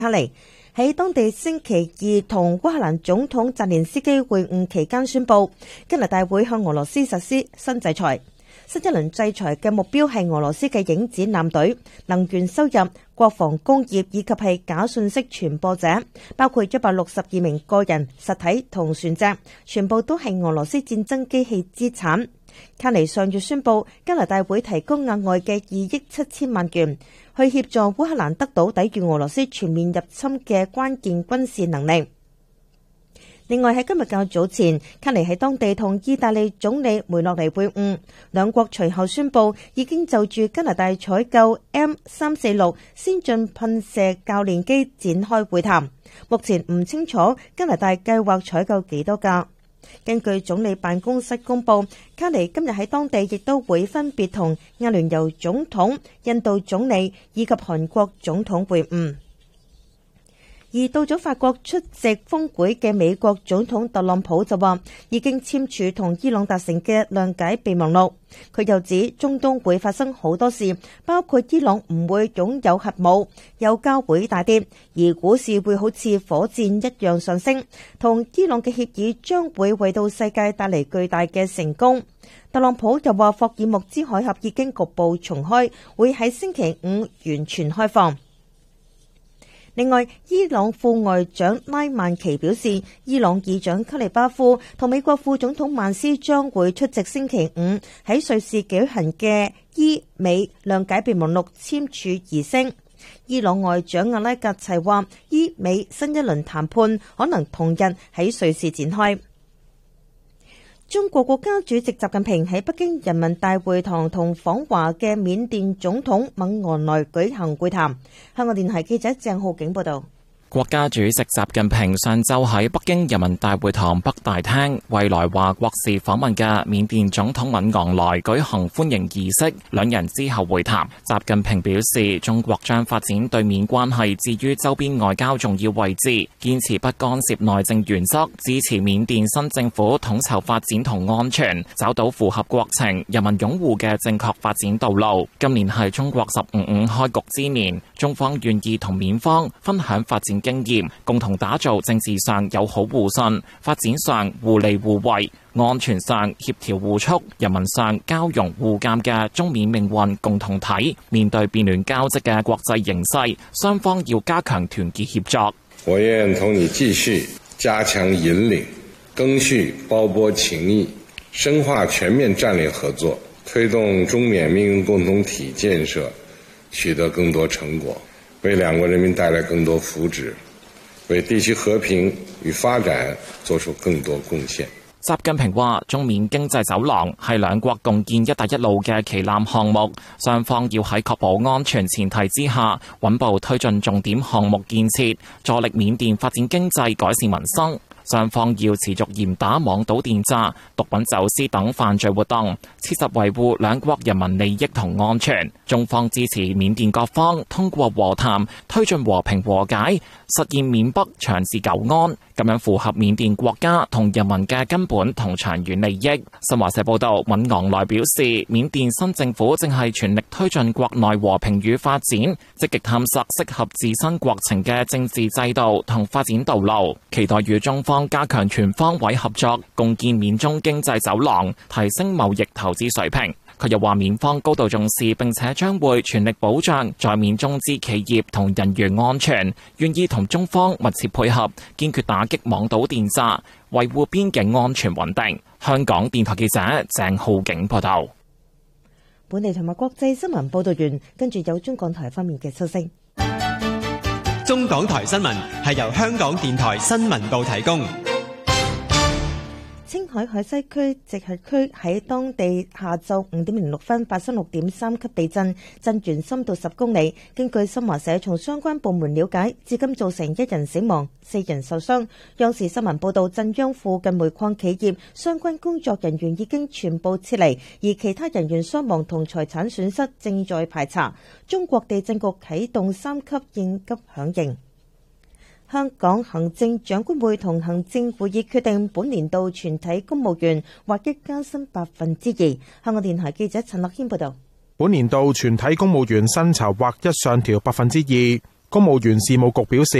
卡尼喺當地星期二同烏克蘭總統澤連斯基會晤期間宣布，加拿大會向俄羅斯實施新制裁。新一輪制裁嘅目標係俄羅斯嘅影子艦隊、能源收入、國防工業以及係假信息傳播者，包括162名個人、實體同船隻，全部都係俄羅斯戰爭機器資產。卡尼上月宣布，加拿大會提供額外嘅2億7千萬元，去協助烏克蘭得到抵禦俄羅斯全面入侵嘅關鍵軍事能力。另外喺今日較早前，卡尼喺當地同意大利總理梅洛尼會晤，兩國隨後宣布已經就住加拿大採購 M346 先進噴射教練機展開會談。目前唔清楚加拿大計劃採購幾多架。根據總理辦公室公佈，卡尼今日喺當地亦都會分別同阿聯酋總統、印度總理以及韓國總統會晤。而到咗法國出席峰會嘅美國總統特朗普就話已經簽署同伊朗達成嘅諒解備忘錄。佢又指中東會發生好多事，包括伊朗唔會擁有核武，油價會大跌，而股市會好似火箭一樣上升。同伊朗嘅協議將會為到世界帶嚟巨大嘅成功。特朗普又話霍爾木茲海峽已經局部重開，會喺星期五完全開放。另外，伊朗副外長拉曼奇表示，伊朗議長卡利巴夫同美國副總統曼斯將會出席星期五喺瑞士舉行嘅伊美諒解備忘錄簽署儀式。伊朗外長阿拉格齊話，伊美新一輪談判可能同日喺瑞士展開。中國國家主席習近平喺北京人民大會堂同訪華嘅緬甸總統敏昂萊舉行會談。香港電台記者鄭浩景報道。 國家主席習近平上晝喺北京人民大會堂北大廳為來華國事訪問嘅緬甸總統敏昂萊舉行歡迎儀式，兩人之後會談。習近平表示，中國將發展對緬關係置於周邊外交重要位置，堅持不干涉內政原則，支持緬甸新政府統籌發展同安全，找到符合國情、人民擁護嘅正確發展道路。今年係中國15.5開局之年，中方願意同緬方分享發展經驗，共同打造政治上友好互信、發展上互利互惠、安全上協調互促、人民上交融互鑒嘅中緬命運共同體。面對變亂交織嘅國際形勢，雙方要加強團結協作。 我願同你繼續加強引領，贇續胞波情誼，深化全面戰略合作，推動中緬命運共同體建設取得更多成果，為兩國人民帶來更多福祉，為地區和平與發展做出更多貢獻。 習近平話，中緬經濟走廊係兩國共建一帶一路嘅旗艦項目，雙方要喺確保安全前提之下，穩步推進重點項目建設，助力緬甸發展經濟、改善民生。雙方要持續嚴打網賭電詐、毒品走私等犯罪活動，切實維護兩國人民利益同安全。中方支持緬甸各方通過和談推進和平和解，實現緬北長治久安，咁樣符合緬甸國家同人民嘅根本同長遠利益。新華社報道，敏昂萊表示，緬甸新政府正係全力推進國內和平與發展，積極探索適合自身國情嘅政治制度同發展道路，期待與中方加強全方位合作，共建緬中經濟走廊，提升貿易投資水平。佢又話，緬方高度重視並且將會全力保障在緬中資企業同人員安全，願意同中方密切配合，堅決打擊網賭電詐，維護邊境安全穩定。香港電台記者鄭浩景報道。 本地同埋國際新聞報道完，跟住有中港台方面嘅消息。 中港台新聞係由香港電台新聞部提供。 青海海西區直轄區喺當地下晝5點06分發生6.3級地震，震源深度10公里。根據新華社從相關部門了解，至今造成1人死亡、4人受傷。央視新聞報道，震央附近煤礦企業相關工作人員已經全部撤離，而其他人員傷亡同財產損失正在排查。中國地震局啟動3級應急響應。香港行政長官會同行政會議決定本年度全體公務員劃一加薪2%。香港電台記者陳樂謙報道。 本年度全體公務員薪酬劃一上調2%。 公務員事務局表示，